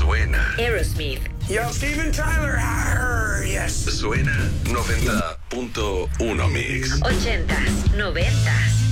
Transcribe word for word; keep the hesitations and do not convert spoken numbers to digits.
Suena. Aerosmith. Yo, Steven Tyler. Arr, yes. Suena noventa punto uno Mix. Ochentas, noventas.